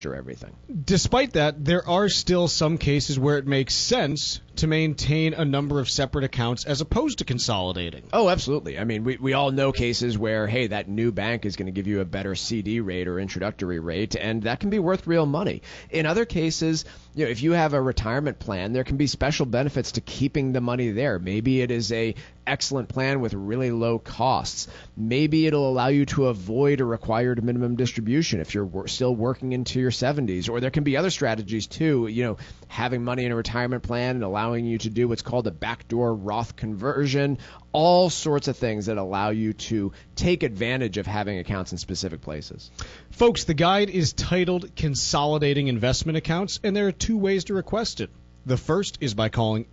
everything. Despite that, there are still some cases where it makes sense to maintain a number of separate accounts as opposed to consolidating. Oh, absolutely. I mean, we all know cases where, hey, that new bank is going to give you a better CD rate or introductory rate, and that can be worth real money. In other cases, if you have a retirement plan, there can be special benefits to keeping the money there. Maybe it is a excellent plan with really low costs. Maybe it'll allow you to avoid a required minimum distribution if you're still working into your 70s. Or there can be other strategies too, having money in a retirement plan and allowing you to do what's called a backdoor Roth conversion, all sorts of things that allow you to take advantage of having accounts in specific places. Folks, the guide is titled Consolidating Investment Accounts, and there are two ways to request it. The first is by calling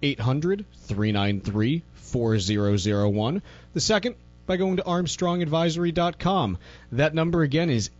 800-393-4001. The second, by going to ArmstrongAdvisory.com. That number again is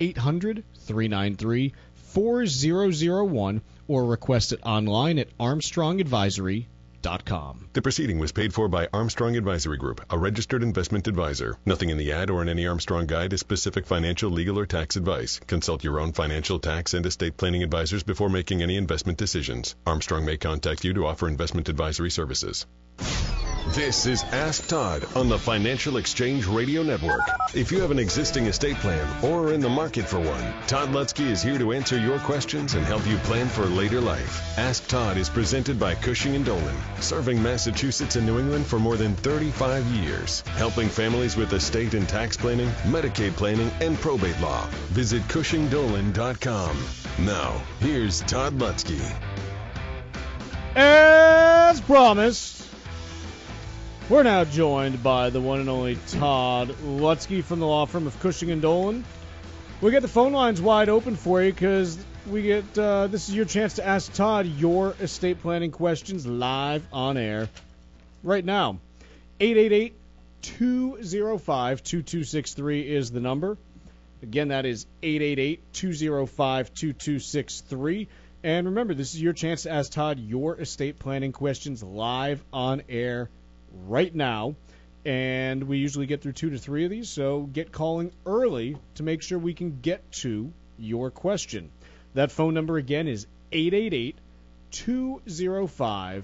800-393-4001, or request it online at ArmstrongAdvisory.com. The proceeding was paid for by Armstrong Advisory Group, a registered investment advisor. Nothing in the ad or in any Armstrong guide is specific financial, legal, or tax advice. Consult your own financial, tax, and estate planning advisors before making any investment decisions. Armstrong may contact you to offer investment advisory services. This is Ask Todd on the Financial Exchange Radio Network. If you have an existing estate plan or are in the market for one, Todd Lutzke is here to answer your questions and help you plan for later life. Ask Todd is presented by Cushing & Dolan, serving Massachusetts and New England for more than 35 years, helping families with estate and tax planning, Medicaid planning, and probate law. Visit CushingDolan.com. Now, here's Todd Lutzke. As promised, we're now joined by the one and only Todd Lutzke from the law firm of Cushing & Dolan. We get the phone lines wide open for you because this is your chance to ask Todd your estate planning questions live on air right now. 888-205-2263 is the number. Again, that is 888-205-2263. And remember, this is your chance to ask Todd your estate planning questions live on air right now, and we usually get through 2 to 3 of these, so get calling early to make sure we can get to your question. That phone number again is 888-205-2263.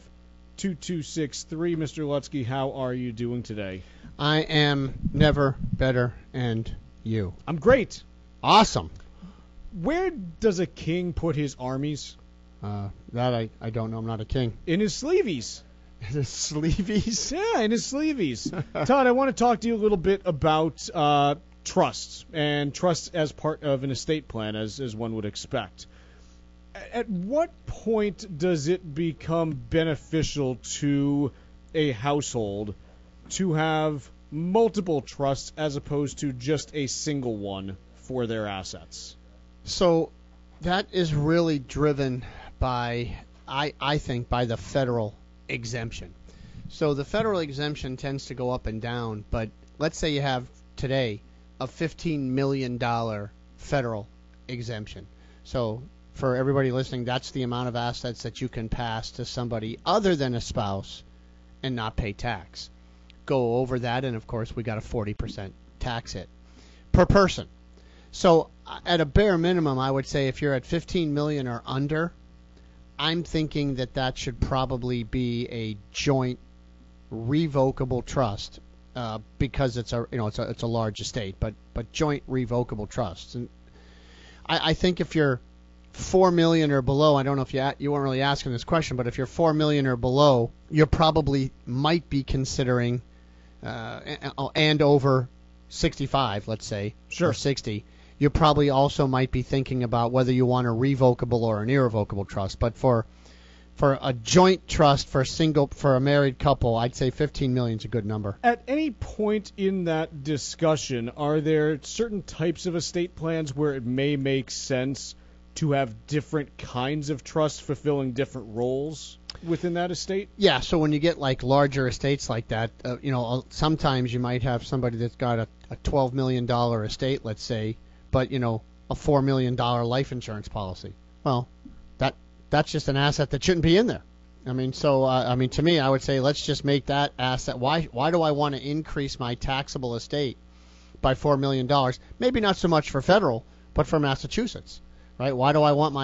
Mr. Lutzke, how are you doing today? I am never better, and you? I'm great. Awesome. Where does a king put his armies? That I don't know. I'm not a king. In his sleeveys. His sleeveys? Yeah, in his sleeveys. Todd, I want to talk to you a little bit about trusts, and trusts as part of an estate plan, as one would expect. At what point does it become beneficial to a household to have multiple trusts as opposed to just a single one for their assets? So that is really driven by, I think, by the federal exemption. So the federal exemption tends to go up and down, but let's say you have today a $15 million federal exemption. So for everybody listening, that's the amount of assets that you can pass to somebody other than a spouse and not pay tax. Go over that, and of course we got a 40% tax hit per person. So at a bare minimum, I would say if you're at $15 million or under, I'm thinking that should probably be a joint revocable trust because it's a large estate, but joint revocable trusts. And I think if you're $4 million or below, I don't know if you weren't really asking this question, but if you're $4 million or below, you probably might be considering and over 65, let's say, sure, or 60. You probably also might be thinking about whether you want a revocable or an irrevocable trust. But for a joint trust for a married couple, I'd say $15 million is a good number. At any point in that discussion, are there certain types of estate plans where it may make sense to have different kinds of trusts fulfilling different roles within that estate? Yeah, so when you get like larger estates like that, sometimes you might have somebody that's got a $12 million estate, let's say, but, a $4 million life insurance policy. Well, that's just an asset that shouldn't be in there. To me, I would say let's just make that asset. Why do I want to increase my taxable estate by $4 million? Maybe not so much for federal, but for Massachusetts. right? Why do I want my